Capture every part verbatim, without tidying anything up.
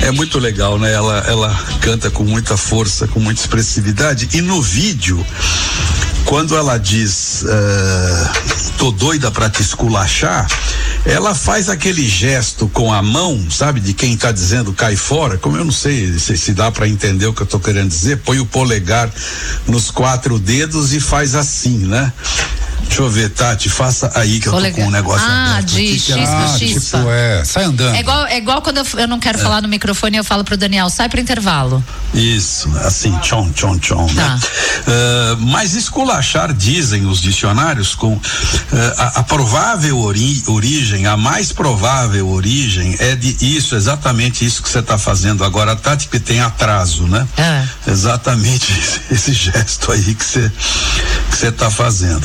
É muito legal, né? Ela, ela canta com muita força, com muita expressividade, e no vídeo, quando ela diz uh, tô doida pra te esculachar, ela faz aquele gesto com a mão, sabe, de quem tá dizendo cai fora, como eu não sei se, se dá pra entender o que eu tô querendo dizer, põe o polegar nos quatro dedos e faz assim, né? Deixa eu ver, Tati, faça aí que eu tô com um negócio ah, aberto de aqui, chispa, ah, chispa. tipo, é, sai andando. É igual, é igual quando eu, eu não quero é. falar no microfone, eu falo pro Daniel, sai pro intervalo. Isso, assim, tchon, tchon, tchon, tá. né? Uh, mas esculachar, dizem os dicionários, com uh, a, a provável ori, origem, a mais provável origem é de isso, exatamente isso que você tá fazendo agora, Tati, que tem atraso, né? É. Exatamente esse, esse gesto aí que você que você tá fazendo.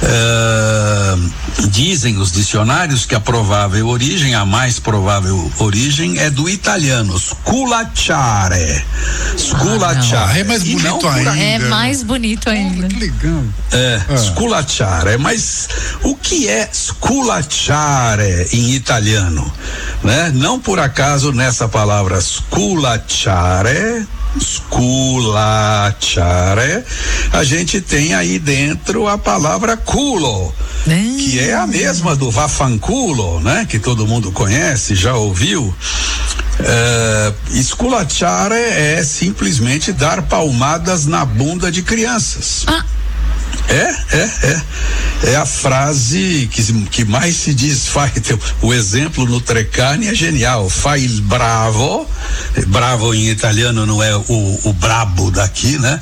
Uh, dizem os dicionários que a provável origem, a mais provável origem é do italiano, sculacciare. Sculacciare. Ah, é mais bonito ainda. É mais bonito ainda. Oh, que legal. É, ah. sculacciare. Mas o que é sculacciare em italiano? Né? Não por acaso nessa palavra sculacciare, sculacciare, a gente tem aí dentro a palavra culo, hum. que é a mesma do vaffanculo, né? Que todo mundo conhece, já ouviu. Uh, esculachare é simplesmente dar palmadas na bunda de crianças. Ah. É, é, é. É a frase que, que mais se diz, faz, o exemplo no Treccani é genial, fai il bravo, bravo em italiano não é o, o brabo daqui, né?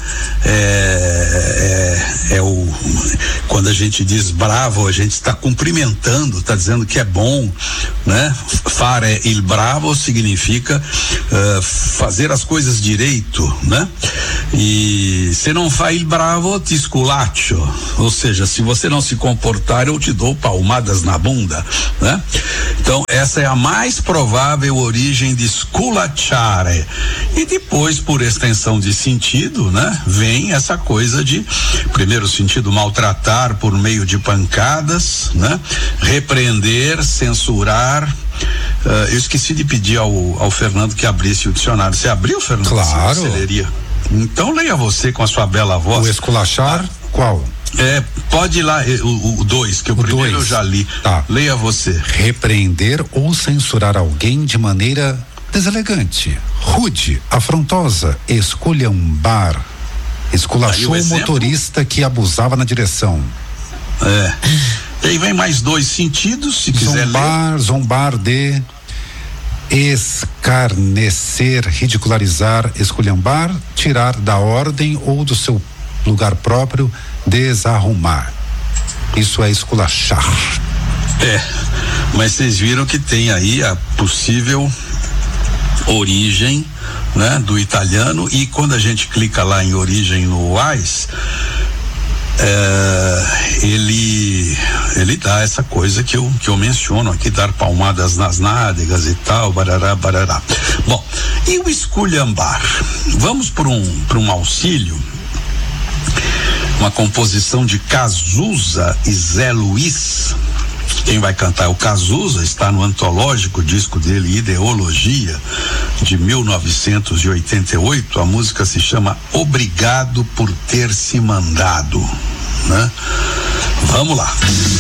É, é, é o, quando a gente diz bravo, a gente está cumprimentando, está dizendo que é bom, né? Fare il bravo significa uh, fazer as coisas direito, né? E se não faz il bravo, ti sculaccio, ou seja, se você não se comportar, eu te dou palmadas na bunda, né? Então, essa é a mais provável origem de sculacciare. E depois, por extensão de sentido, né? Vem essa coisa de, primeiro sentido, maltratar por meio de pancadas, né? Repreender, censurar. Uh, eu esqueci de pedir ao, ao Fernando que abrisse o dicionário. Você abriu, Fernando? Claro. Você leria? Então leia você com a sua bela voz. O esculachar, ah, qual? É, pode ir lá, o dois, que o, o primeiro dois. Eu já li. Tá. Leia você. Repreender ou censurar alguém de maneira deselegante, rude, afrontosa, esculhambar. Esculachou o motorista que abusava na direção. É. E aí vem mais dois sentidos, se quiser zombar, ler. Zombar de escarnecer, ridicularizar, esculhambar, tirar da ordem ou do seu lugar próprio, desarrumar. Isso é esculachar. É, mas vocês viram que tem aí a possível origem, né, do italiano, e quando a gente clica lá em origem no Wise, é, ele ele dá essa coisa que eu que eu menciono aqui, dar palmadas nas nádegas e tal, barará, barará. Bom, e o esculhambar? Vamos para um para um auxílio, uma composição de Cazuza e Zé Luiz. Quem vai cantar é o Cazuza, está no antológico disco dele Ideologia, de mil novecentos e oitenta e oito. A música se chama Obrigado por Ter Se Mandado, né? Vamos lá.